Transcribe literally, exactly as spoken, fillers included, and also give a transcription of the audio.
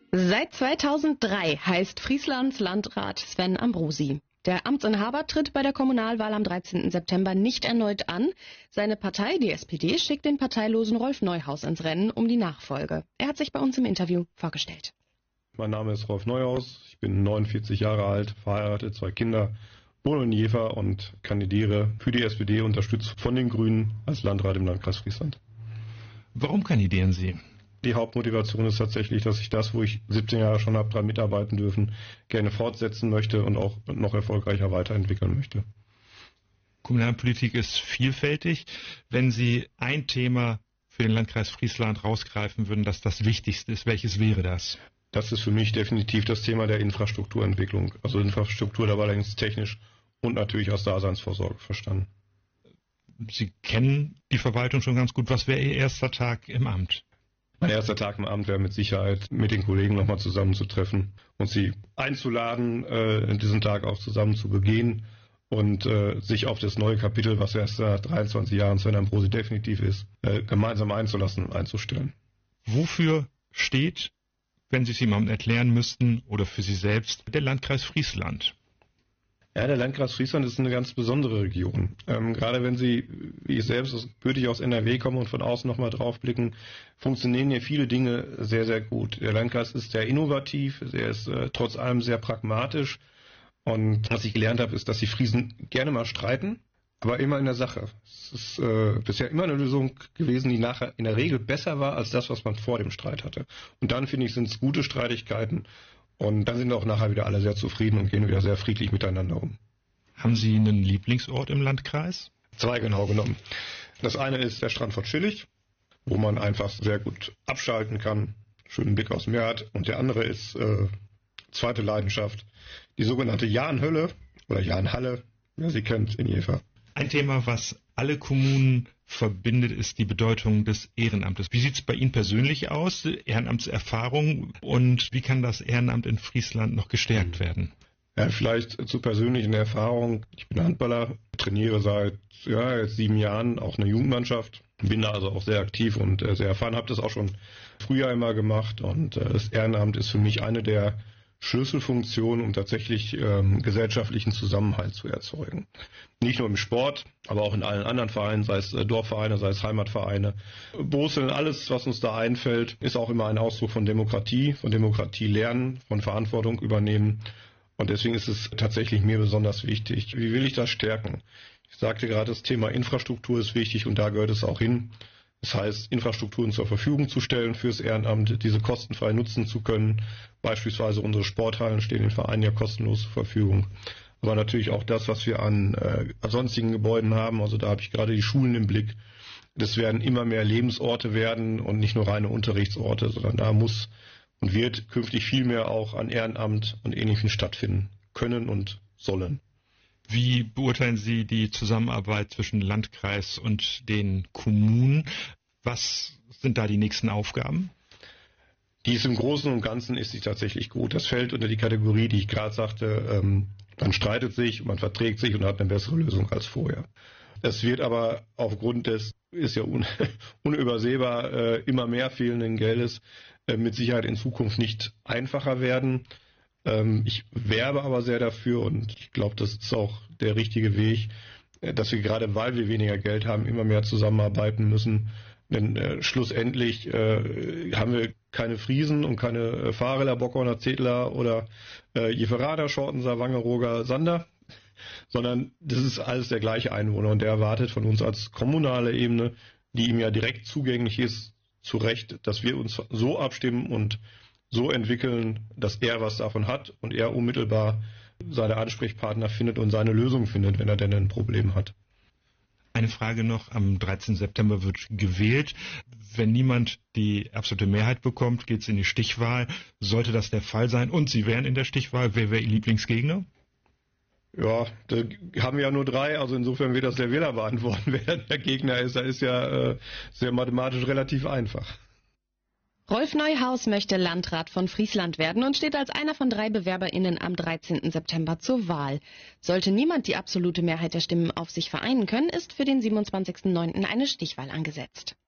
Seit zweitausenddrei heißt Frieslands Landrat Sven Ambrosi. Der Amtsinhaber tritt bei der Kommunalwahl am dreizehnten September nicht erneut an. Seine Partei, die S P D, schickt den parteilosen Rolf Neuhaus ins Rennen um die Nachfolge. Er hat sich bei uns im Interview vorgestellt. Mein Name ist Rolf Neuhaus, ich bin neunundvierzig Jahre alt, verheiratet, zwei Kinder, wohne in Jever und kandidiere für die S P D, unterstützt von den Grünen als Landrat im Landkreis Friesland. Warum kandidieren Sie? Die Hauptmotivation ist tatsächlich, dass ich das, wo ich siebzehn Jahre schon habe, dran mitarbeiten dürfen, gerne fortsetzen möchte und auch noch erfolgreicher weiterentwickeln möchte. Kommunalpolitik ist vielfältig. Wenn Sie ein Thema für den Landkreis Friesland rausgreifen würden, das das Wichtigste ist, welches wäre das? Das ist für mich definitiv das Thema der Infrastrukturentwicklung. Also Infrastruktur dabei allerdings technisch und natürlich aus Daseinsvorsorge verstanden. Sie kennen die Verwaltung schon ganz gut. Was wäre Ihr erster Tag im Amt? Mein erster Tag im Amt wäre mit Sicherheit, mit den Kollegen nochmal zusammenzutreffen und sie einzuladen, äh, diesen Tag auch zusammen zu begehen und äh, sich auf das neue Kapitel, was erst seit dreiundzwanzig Jahren Sven Ambrosi definitiv ist, äh, gemeinsam einzulassen und einzustellen. Wofür steht, wenn Sie es jemandem erklären müssten oder für Sie selbst, der Landkreis Friesland? Ja, der Landkreis Friesland ist eine ganz besondere Region. Ähm, gerade wenn Sie, wie ich selbst, gebürtig aus N R W komme und von außen nochmal drauf blicken, funktionieren hier viele Dinge sehr, sehr gut. Der Landkreis ist sehr innovativ, er ist äh, trotz allem sehr pragmatisch. Und was ich gelernt habe, ist, dass die Friesen gerne mal streiten, aber immer in der Sache. Es ist äh, bisher immer eine Lösung gewesen, die nachher in der Regel besser war als das, was man vor dem Streit hatte. Und dann, finde ich, sind es gute Streitigkeiten. Und dann sind auch nachher wieder alle sehr zufrieden und gehen wieder sehr friedlich miteinander um. Haben Sie einen Lieblingsort im Landkreis? Zwei genau genommen. Das eine ist der Strand von Schillig, wo man einfach sehr gut abschalten kann, schönen Blick aufs Meer hat. Und der andere ist, äh, zweite Leidenschaft, die sogenannte Jahnhölle oder Jahnhalle, wer sie kennt, in Jever. Ein Thema, was alle Kommunen verbindet, ist die Bedeutung des Ehrenamtes. Wie sieht es bei Ihnen persönlich aus, Ehrenamtserfahrung, und wie kann das Ehrenamt in Friesland noch gestärkt werden? Ja, vielleicht zur persönlichen Erfahrung. Ich bin Handballer, trainiere seit ja, jetzt sieben Jahren auch eine Jugendmannschaft, bin da also auch sehr aktiv und äh, sehr erfahren, habe das auch schon früher immer gemacht, und äh, das Ehrenamt ist für mich eine der Schlüsselfunktion, um tatsächlich ähm, gesellschaftlichen Zusammenhalt zu erzeugen. Nicht nur im Sport, aber auch in allen anderen Vereinen, sei es äh, Dorfvereine, sei es Heimatvereine. Boseln, alles, was uns da einfällt, ist auch immer ein Ausdruck von Demokratie, von Demokratie lernen, von Verantwortung übernehmen. Und deswegen ist es tatsächlich mir besonders wichtig. Wie will ich das stärken? Ich sagte gerade, das Thema Infrastruktur ist wichtig und da gehört es auch hin. Das heißt, Infrastrukturen zur Verfügung zu stellen fürs Ehrenamt, diese kostenfrei nutzen zu können. Beispielsweise unsere Sporthallen stehen den Vereinen ja kostenlos zur Verfügung. Aber natürlich auch das, was wir an äh, sonstigen Gebäuden haben. Also da habe ich gerade die Schulen im Blick. Das werden immer mehr Lebensorte werden und nicht nur reine Unterrichtsorte, sondern da muss und wird künftig viel mehr auch an Ehrenamt und Ähnlichem stattfinden können und sollen. Wie beurteilen Sie die Zusammenarbeit zwischen Landkreis und den Kommunen? Was sind da die nächsten Aufgaben? Die ist im Großen und Ganzen ist sie tatsächlich gut. Das fällt unter die Kategorie, die ich gerade sagte, ähm, man streitet sich, man verträgt sich und hat eine bessere Lösung als vorher. Das wird aber aufgrund des, ist ja un, unübersehbar, äh, immer mehr fehlenden Geldes äh, mit Sicherheit in Zukunft nicht einfacher werden. Ich werbe aber sehr dafür, und ich glaube, das ist auch der richtige Weg, dass wir gerade, weil wir weniger Geld haben, immer mehr zusammenarbeiten müssen. Denn äh, schlussendlich äh, haben wir keine Friesen und keine äh, Fahrräder, Bockhorner, Zedler oder äh, Jeverader, Schortenser, Wangerooger, Sander, sondern das ist alles der gleiche Einwohner, und der erwartet von uns als kommunale Ebene, die ihm ja direkt zugänglich ist, zu Recht, dass wir uns so abstimmen und so entwickeln, dass er was davon hat und er unmittelbar seine Ansprechpartner findet und seine Lösung findet, wenn er denn ein Problem hat. Eine Frage noch, am dreizehnten September wird gewählt. Wenn niemand die absolute Mehrheit bekommt, geht es in die Stichwahl. Sollte das der Fall sein und Sie wären in der Stichwahl, wer wäre Ihr Lieblingsgegner? Ja, da haben wir ja nur drei, also insofern wird das der Wähler beantworten, wer der Gegner ist. Da ist ja äh, sehr mathematisch relativ einfach. Rolf Neuhaus möchte Landrat von Friesland werden und steht als einer von drei BewerberInnen am dreizehnten September zur Wahl. Sollte niemand die absolute Mehrheit der Stimmen auf sich vereinen können, ist für den siebenundzwanzigsten neunten eine Stichwahl angesetzt.